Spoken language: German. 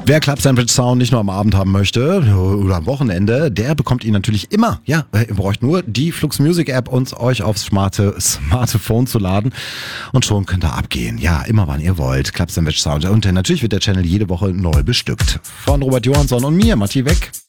Wer Club Sandwich Sound nicht nur am Abend haben möchte oder am Wochenende, der bekommt ihn natürlich immer. Ja, ihr braucht nur die Flux Music App und euch aufs Smartphone zu laden und schon könnt ihr abgehen. Ja, immer wann ihr wollt. Club Sandwich Sound. Und natürlich wird der Channel jede Woche neu bestückt. Von Robert Johansson und mir, Matti Weck.